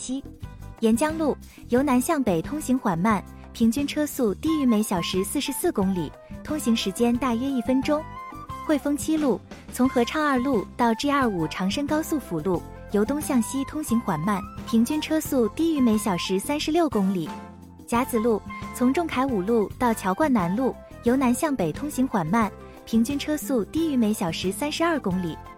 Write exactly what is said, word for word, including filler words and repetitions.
七。沿江路由南向北通行缓慢，平均车速低于每小时四十四公里，通行时间大约一分钟。汇丰七路从合昌二路到 G 二十五 长深高速辅路，由东向西通行缓慢，平均车速低于每小时三十六公里。甲子路从仲恺五路到乔冠南路，由南向北通行缓慢，平均车速低于每小时三十二公里。